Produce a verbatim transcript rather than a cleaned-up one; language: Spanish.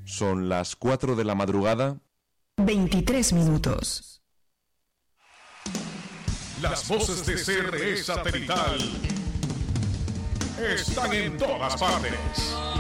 Son las cuatro de la madrugada. veintitrés minutos. Las voces de C R E Satelital están en todas partes.